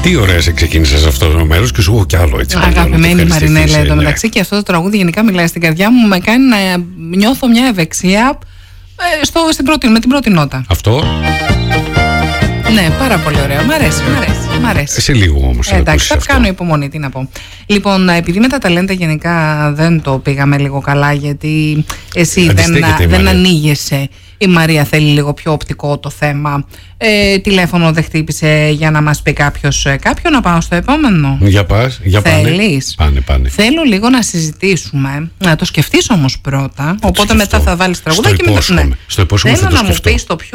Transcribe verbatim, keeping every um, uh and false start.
Τι ωραία σε ξεκίνησε σε αυτό το μέρο και σου έχω κι άλλο έτσι. Αγαπημένη Μαρινέλα, εντωμεταξύ, και αυτό το τραγούδι γενικά μιλάει στην καρδιά μου, με κάνει να νιώθω μια ευεξία στο, στην πρώτη, με την πρώτη νότα. Αυτό. Ναι, πάρα πολύ ωραίο. Μ' αρέσει, μ' αρέσει. Μ' αρέσει. Σε λίγο όμως. Ε, εντάξει, θα κάνω υπομονή, τι να πω. Λοιπόν, επειδή με τα ταλέντα γενικά δεν το πήγαμε λίγο καλά, γιατί εσύ δεν, δεν ανοίγεσαι. Η Μαρία θέλει λίγο πιο οπτικό το θέμα. Ε, τηλέφωνο δεν χτύπησε για να μας πει κάποιος κάποιον. Να πάω στο επόμενο. Για πας, για πάνε. Θέλεις? Πάνε, πάνε. Θέλω λίγο να συζητήσουμε. Να το σκεφτείς όμως πρώτα. Θα οπότε μετά θα βάλεις τραγούδα και μετά. Ναι. Στο υπόσχομαι θα το Θέλω να μου σκεφτώ. πεις το πιο